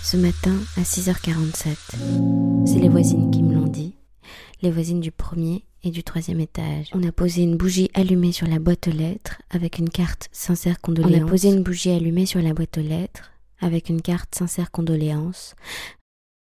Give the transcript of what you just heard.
Ce matin, à 6h47, c'est les voisines qui me l'ont dit, les voisines du premier et du troisième étage. On a posé une bougie allumée sur la boîte aux lettres avec une carte sincère condoléances.